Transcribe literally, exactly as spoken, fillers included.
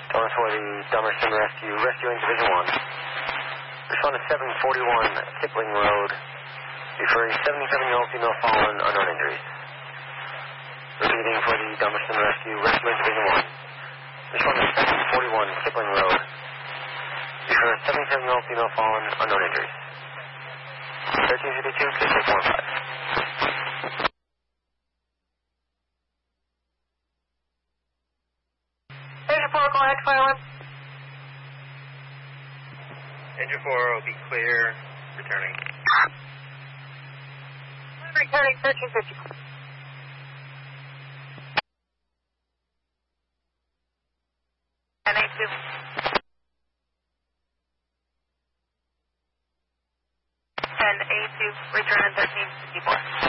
Going for the Dummerston Rescue, rescuing Division one. Respond to seven forty-one Kipling Road. Referring seventy-seven-year-old female fallen, unknown injuries. Repeating for the Dummerston Rescue, rescuing Division one. Respond to seven forty-one Kipling Road. Refer seventy-seven-year-old female fallen, unknown injuries. thirteen fifty-two, K six one five. Engine four, go ahead, fire one. Engine four will be clear, returning. Returning, thirteen fifty. And A two. And A two, return thirteen.